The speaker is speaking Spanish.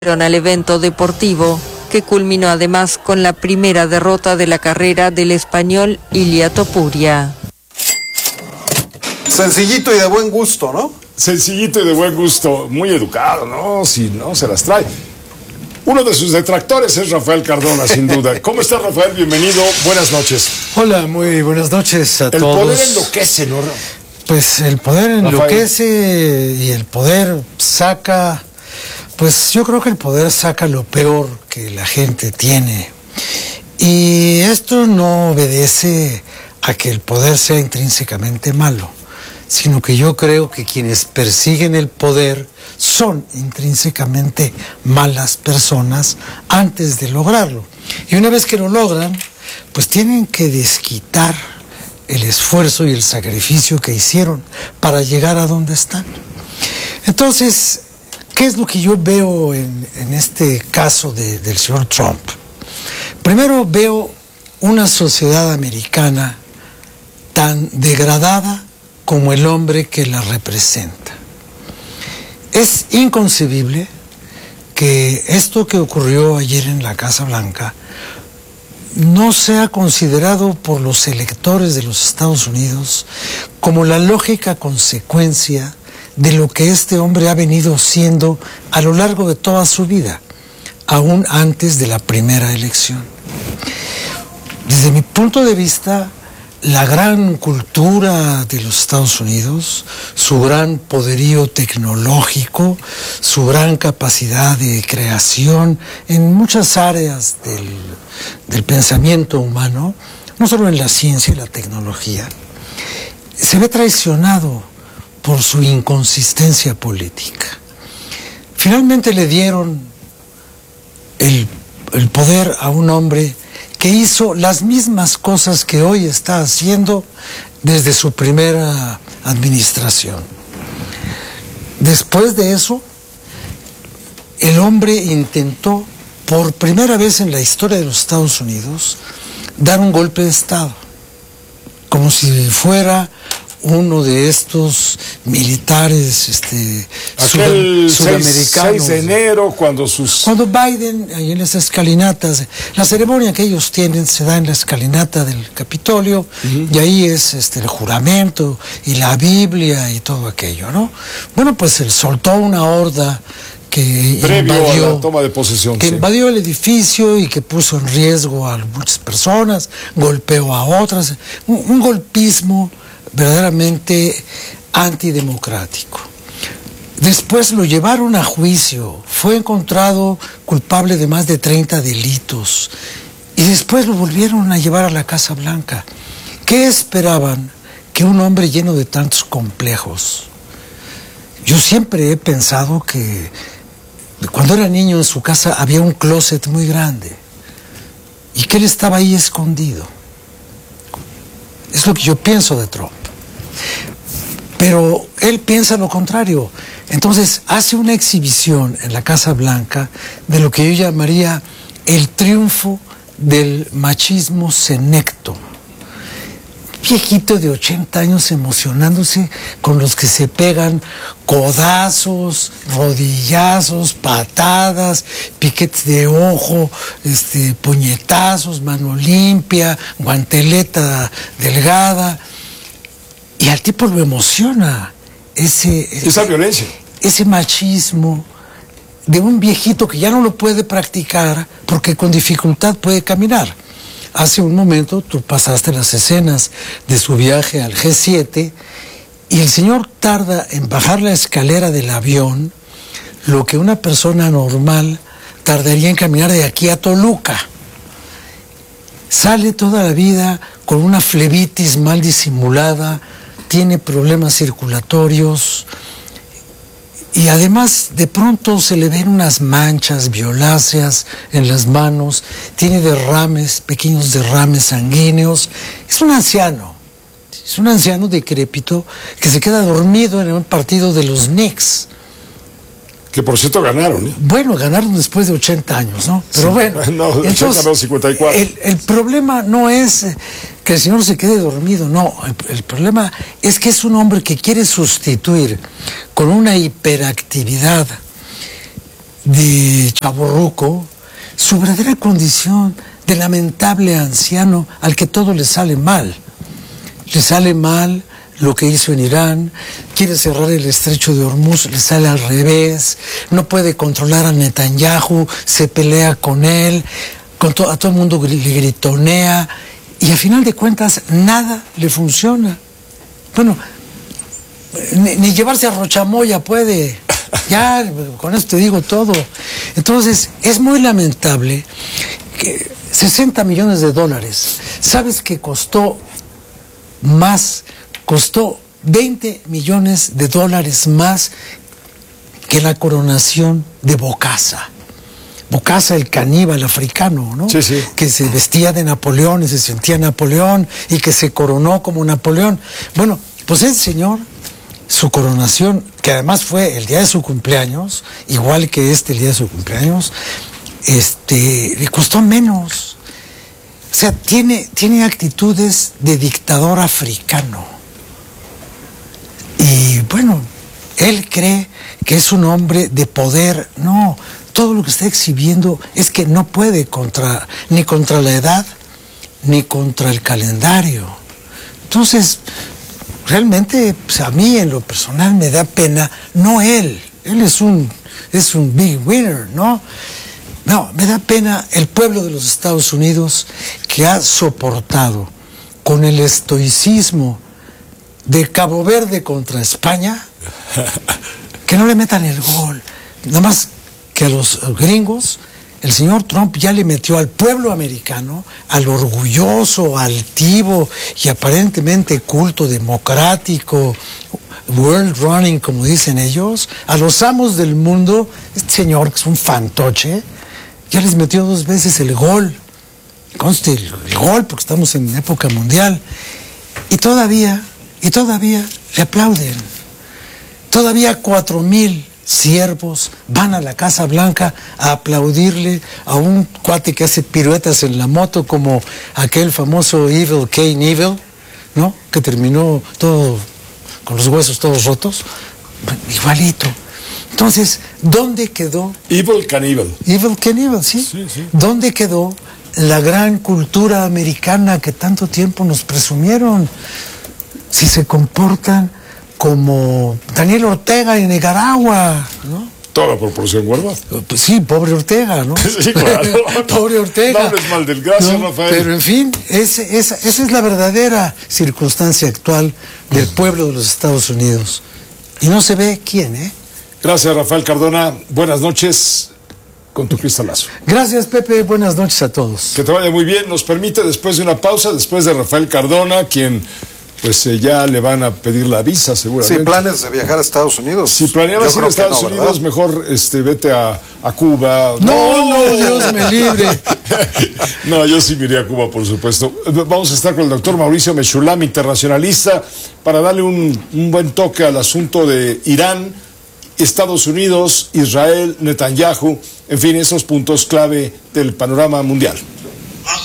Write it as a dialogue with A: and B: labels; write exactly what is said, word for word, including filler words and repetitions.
A: al evento deportivo, que culminó además con la primera derrota de la carrera del español Ilia Topuria.
B: Sencillito y de buen gusto, ¿no?
C: Sencillito y de buen gusto, muy educado, ¿no? Si no, se las trae. Uno de sus detractores es Rafael Cardona, sin duda. ¿Cómo está, Rafael? Bienvenido, buenas noches.
D: Hola, muy buenas noches a
C: el
D: todos.
C: El poder enloquece, ¿no?
D: Pues el poder enloquece Rafael. Y el poder saca... Pues yo creo que el poder saca lo peor que la gente tiene. Y esto no obedece a que el poder sea intrínsecamente malo, sino que yo creo que quienes persiguen el poder son intrínsecamente malas personas antes de lograrlo. Y una vez que lo logran, pues tienen que desquitar el esfuerzo y el sacrificio que hicieron para llegar a donde están. Entonces, ¿qué es lo que yo veo en, en este caso de, del señor Trump? Primero veo una sociedad americana tan degradada como el hombre que la representa. Es inconcebible que esto que ocurrió ayer en la Casa Blanca no sea considerado por los electores de los Estados Unidos como la lógica consecuencia de lo que este hombre ha venido siendo a lo largo de toda su vida, aún antes de la primera elección. Desde mi punto de vista, la gran cultura de los Estados Unidos, su gran poderío tecnológico, su gran capacidad de creación en muchas áreas del, del pensamiento humano, no solo en la ciencia y la tecnología, se ve traicionado por su inconsistencia política. Finalmente le dieron el, el poder a un hombre que hizo las mismas cosas que hoy está haciendo desde su primera administración. Después de eso, el hombre intentó, por primera vez en la historia de los Estados Unidos, dar un golpe de Estado, como si fuera uno de estos militares este,
C: Aquel
D: sud sudamericanos.
C: seis de enero, cuando sus...
D: Cuando Biden, ahí en las escalinatas, la ceremonia que ellos tienen se da en la escalinata del Capitolio, uh-huh. Y ahí es este, el juramento y la Biblia y todo aquello, ¿no? Bueno, pues él soltó una horda que
C: Previo
D: invadió,
C: a la toma de posesión,
D: que
C: sí.
D: invadió el edificio y que puso en riesgo a muchas personas, golpeó a otras, un, un golpismo verdaderamente antidemocrático. Después lo llevaron a juicio, fue encontrado culpable de más de treinta delitos y después lo volvieron a llevar a la Casa Blanca. ¿Qué esperaban que un hombre lleno de tantos complejos? Yo siempre he pensado que cuando era niño en su casa había un closet muy grande y que él estaba ahí escondido. Es lo que yo pienso de Trump. Pero él piensa lo contrario. Entonces hace una exhibición en la Casa Blanca de lo que yo llamaría el triunfo del machismo senecto. Viejito de ochenta años emocionándose con los que se pegan codazos, rodillazos, patadas, piquetes de ojo, este, puñetazos, mano limpia, guanteleta delgada. Y al tipo lo emociona ese,
C: esa violencia,
D: ese machismo de un viejito que ya no lo puede practicar porque con dificultad puede caminar. Hace un momento tú pasaste las escenas de su viaje al G siete y el señor tarda en bajar la escalera del avión lo que una persona normal tardaría en caminar de aquí a Toluca. Sale toda la vida con una flebitis mal disimulada, tiene problemas circulatorios y además de pronto se le ven unas manchas violáceas en las manos, tiene derrames, pequeños derrames sanguíneos. Es un anciano, es un anciano decrépito que se queda dormido en un partido de los Knicks.
C: Que por cierto ganaron, ¿eh?
D: Bueno, ganaron después de ochenta años, ¿no? Pero sí, bueno,
C: no,
D: entonces,
C: no, cincuenta y cuatro.
D: El, el problema no es que el señor se quede dormido, no. El, el problema es que es un hombre que quiere sustituir con una hiperactividad de chavorruco, su verdadera condición de lamentable anciano al que todo le sale mal. Le sale mal lo que hizo en Irán, quiere cerrar el estrecho de Hormuz, le sale al revés, no puede controlar a Netanyahu, se pelea con él, con to- a todo el mundo le gritonea, y a final de cuentas nada le funciona. Bueno, ni, ni llevarse a Rochamoya puede. Ya, con esto te digo todo. Entonces, es muy lamentable que sesenta millones de dólares, ¿sabes que costó más? Costó veinte millones de dólares más que la coronación de Bokassa. Bokassa, el caníbal africano, ¿no?
C: Sí, sí.
D: Que se vestía de Napoleón y se sentía Napoleón y que se coronó como Napoleón. Bueno, pues el señor, su coronación, que además fue el día de su cumpleaños, igual que este el día de su cumpleaños, este, le costó menos. O sea, tiene, tiene actitudes de dictador africano. Y bueno, él cree que es un hombre de poder. No, todo lo que está exhibiendo es que no puede contra, ni contra la edad, ni contra el calendario. Entonces, realmente, pues, a mí en lo personal me da pena, no él, él es un, es un big winner, ¿no? No, me da pena el pueblo de los Estados Unidos que ha soportado con el estoicismo de Cabo Verde contra España, que no le metan el gol. Nada más que a los gringos, el señor Trump ya le metió al pueblo americano, al orgulloso, altivo y aparentemente culto, democrático, world running, como dicen ellos, a los amos del mundo, este señor que es un fantoche, ya les metió dos veces el gol. Conste el, el gol, porque estamos en época mundial. Y todavía, y todavía le aplauden. Todavía cuatro mil siervos van a la Casa Blanca a aplaudirle a un cuate que hace piruetas en la moto, como aquel famoso Evil Knievel, ¿no? Que terminó todo con los huesos todos rotos. Igualito. Entonces, ¿dónde quedó?
C: Evil Knievel.
D: Evil Knievel, ¿sí?
C: Sí, sí.
D: ¿Dónde quedó la gran cultura americana que tanto tiempo nos presumieron? Si se comportan como Daniel Ortega en Nicaragua, ¿no?
C: Toda proporción guardada.
D: Pues sí, pobre Ortega, ¿no?
C: Sí, claro.
D: Pobre Ortega.
C: No hables mal del gracias,
D: ¿no?
C: Rafael.
D: Pero en fin, ese, esa, esa es la verdadera circunstancia actual del pueblo de los Estados Unidos. Y no se ve quién, ¿eh?
C: Gracias, Rafael Cardona. Buenas noches con tu cristalazo.
D: Gracias, Pepe. Buenas noches a todos.
C: Que te vaya muy bien. Nos permite, después de una pausa, después de Rafael Cardona, quien pues eh, ya le van a pedir la visa seguramente.
B: Sí, planes de viajar a Estados Unidos.
C: Si planeabas
B: Yo
C: ir a
B: creo que
C: Estados
B: no,
C: Unidos,
B: ¿verdad?
C: mejor este, vete a, a Cuba.
D: No, no, Dios me libre.
C: No, yo sí me iría a Cuba, por supuesto. Vamos a estar con el doctor Mauricio Mechulam, internacionalista, para darle un, un buen toque al asunto de Irán, Estados Unidos, Israel, Netanyahu, en fin, esos puntos clave del panorama mundial.